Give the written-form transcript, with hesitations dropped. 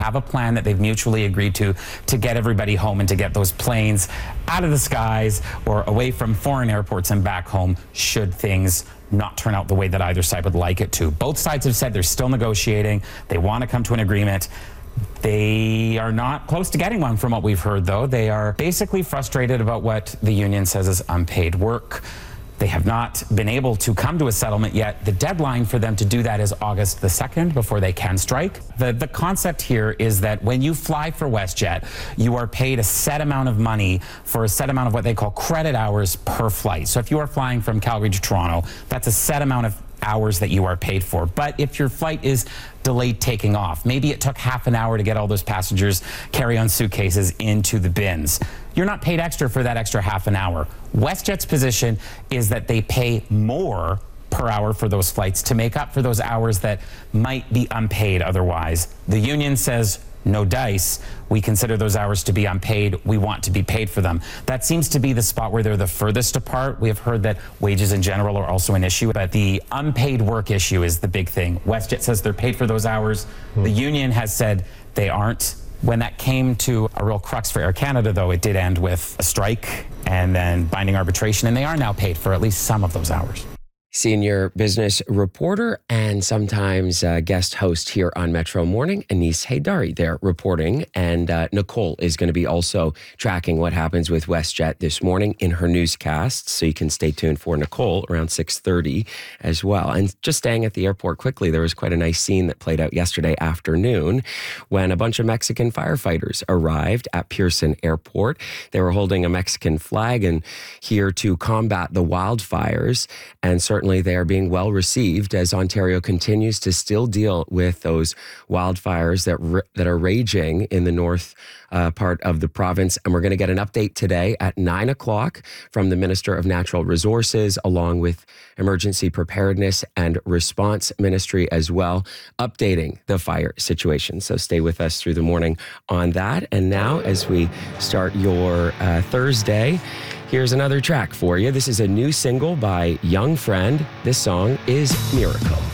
have a plan that they've mutually agreed to get everybody home and to get those planes out of the skies or away from foreign airports and back home should things not turn out the way that either side would like it to. Both sides have said they're still negotiating. They want to come to an agreement. They are not close to getting one from what we've heard, though. They are basically frustrated about what the union says is unpaid work. They have not been able to come to a settlement yet. The deadline for them to do that is August the 2nd before they can strike. The concept here is that when you fly for WestJet, you are paid a set amount of money for a set amount of what they call credit hours per flight. So if you are flying from Calgary to Toronto, that's a set amount of hours that you are paid for. But if your flight is delayed taking off, maybe it took half an hour to get all those passengers carry-on suitcases into the bins, you're not paid extra for that extra half an hour. WestJet's position is that they pay more per hour for those flights to make up for those hours that might be unpaid otherwise. The union says, no dice. We consider those hours to be unpaid. We want to be paid for them. That seems to be the spot where they're the furthest apart. We have heard that wages in general are also an issue, but the unpaid work issue is the big thing. WestJet says they're paid for those hours. The union has said they aren't. When that came to a real crux for Air Canada, though, it did end with a strike and then binding arbitration, and they are now paid for at least some of those hours. Senior business reporter and sometimes guest host here on Metro Morning, Anis Haydari there reporting. And Nicole is going to be also tracking what happens with WestJet this morning in her newscast. So you can stay tuned for Nicole around 6:30 as well. And just staying at the airport quickly, there was quite a nice scene that played out yesterday afternoon when a bunch of Mexican firefighters arrived at Pearson Airport. They were holding a Mexican flag and here to combat the wildfires, and certainly they are being well received as Ontario continues to still deal with those wildfires that are raging in the north part of the province. And we're going to get an update today at 9 o'clock from the Minister of Natural Resources, along with Emergency Preparedness and Response Ministry as well, updating the fire situation. So stay with us through the morning on that. And now, as we start your Thursday, here's another track for you. This is a new single by Young Friend. This song is Miracle.